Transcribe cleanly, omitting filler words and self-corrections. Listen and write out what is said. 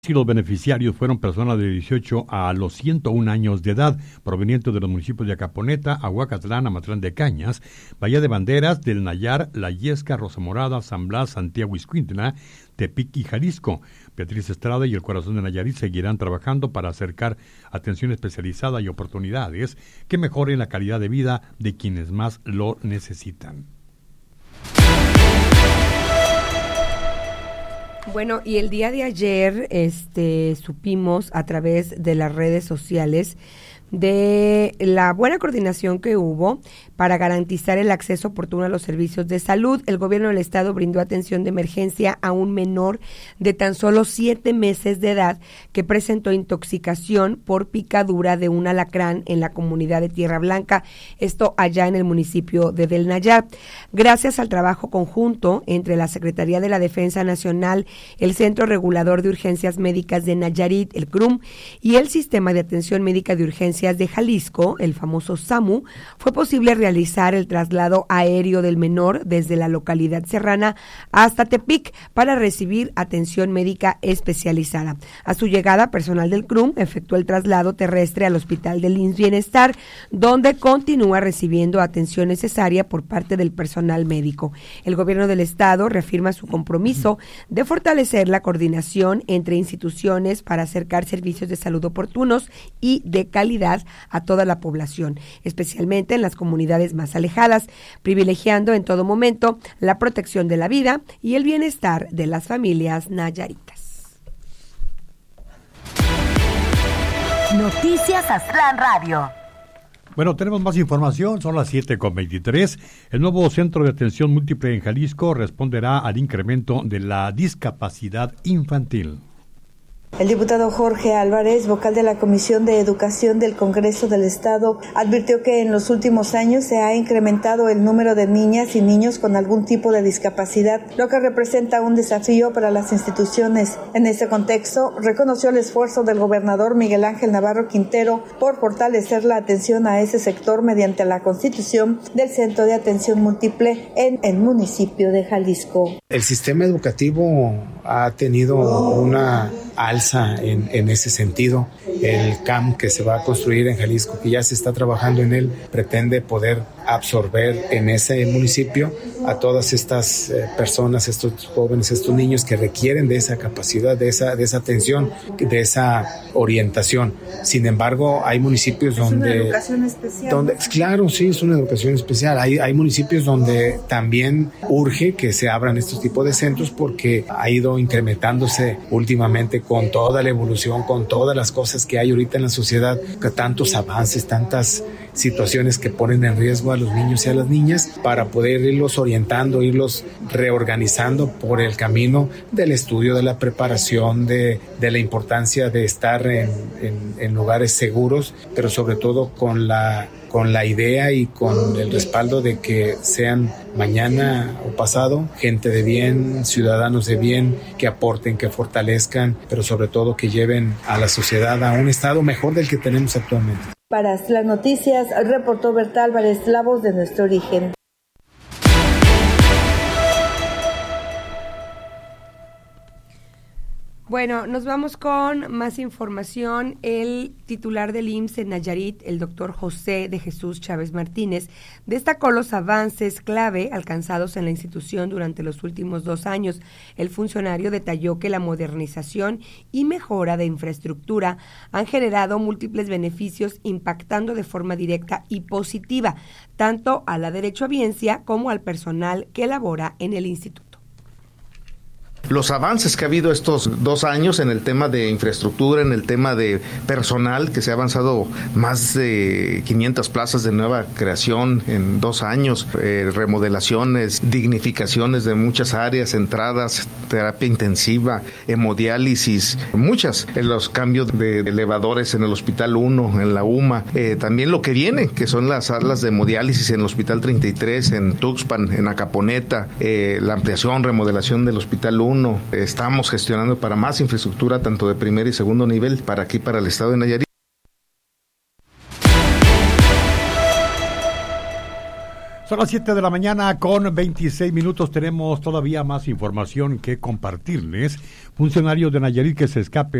Si los beneficiarios fueron personas de 18 a los 101 años de edad, provenientes de los municipios de Acaponeta, Aguacatlán, Amatlán de Cañas, Bahía de Banderas, del Nayar, La Yesca, Rosa Morada, San Blas, Santiago Ixcuintla, Tepic y Jalisco. Beatriz Estrada y el Corazón de Nayarit seguirán trabajando para acercar atención especializada y oportunidades que mejoren la calidad de vida de quienes más lo necesitan. Bueno, y el día de ayer supimos a través de las redes sociales de la buena coordinación que hubo para garantizar el acceso oportuno a los servicios de salud. El gobierno del estado brindó atención de emergencia a un menor de tan solo 7 meses de edad que presentó intoxicación por picadura de un alacrán en la comunidad de Tierra Blanca, esto allá en el municipio de Del Nayar. Gracias al trabajo conjunto entre la Secretaría de la Defensa Nacional, el Centro Regulador de Urgencias Médicas de Nayarit, el CRUM, y el Sistema de Atención Médica de Urgencias de Jalisco, el famoso SAMU, fue posible realizar el traslado aéreo del menor desde la localidad serrana hasta Tepic para recibir atención médica especializada. A su llegada, personal del CRUM efectuó el traslado terrestre al Hospital del IMSS Bienestar, donde continúa recibiendo atención necesaria por parte del personal médico. El gobierno del estado reafirma su compromiso de fortalecer la coordinación entre instituciones para acercar servicios de salud oportunos y de calidad a toda la población, especialmente en las comunidades más alejadas, privilegiando en todo momento la protección de la vida y el bienestar de las familias nayaritas. Noticias Aztlán Radio. Bueno, tenemos más información, son las 7:23. El nuevo Centro de Atención Múltiple en Jalisco responderá al incremento de la discapacidad infantil. El diputado Jorge Álvarez, vocal de la Comisión de Educación del Congreso del Estado, advirtió que en los últimos años se ha incrementado el número de niñas y niños con algún tipo de discapacidad, lo que representa un desafío para las instituciones. En ese contexto, reconoció el esfuerzo del gobernador Miguel Ángel Navarro Quintero por fortalecer la atención a ese sector mediante la constitución del Centro de Atención Múltiple en el municipio de Jalisco. El sistema educativo ha tenido una alza en ese sentido. El CAM que se va a construir en Jalisco, que ya se está trabajando en él, pretende poder absorber en ese municipio a todas estas personas, estos jóvenes, estos niños que requieren de esa capacidad, de esa atención, de esa orientación. Sin embargo, hay municipios donde... ¿Es una educación especial? Claro, sí, es una educación especial. Hay municipios donde también urge que se abran estos tipos de centros porque ha ido incrementándose últimamente con toda la evolución, con todas las cosas que hay ahorita en la sociedad, tantos avances, tantas situaciones que ponen en riesgo a los niños y a las niñas, para poder irlos orientando, irlos reorganizando por el camino del estudio, de la preparación, de la importancia de estar en lugares seguros, pero sobre todo con la idea y con el respaldo de que sean mañana o pasado gente de bien, ciudadanos de bien, que aporten, que fortalezcan, pero sobre todo que lleven a la sociedad a un estado mejor del que tenemos actualmente. Para las noticias, reportó Berta Álvarez, la voz de nuestro origen. Bueno, nos vamos con más información. El titular del IMSS en Nayarit, el doctor José de Jesús Chávez Martínez, destacó los avances clave alcanzados en la institución durante los últimos 2 años. El funcionario detalló que la modernización y mejora de infraestructura han generado múltiples beneficios, impactando de forma directa y positiva tanto a la derechohabiencia como al personal que labora en el instituto. Los avances que ha habido estos 2 años en el tema de infraestructura, en el tema de personal, que se ha avanzado más de 500 plazas de nueva creación en 2 años, remodelaciones, dignificaciones de muchas áreas, entradas, terapia intensiva, hemodiálisis, muchas, los cambios de elevadores en el Hospital 1, en la UMA, también lo que viene, que son las salas de hemodiálisis en el Hospital 33, en Tuxpan, en Acaponeta, la ampliación, remodelación del Hospital 1. Estamos gestionando para más infraestructura, tanto de primer y segundo nivel, para aquí, para el estado de Nayarit. Son las 7 de la mañana con 26 minutos. Tenemos todavía más información que compartirles. Funcionarios de Nayarit que se escape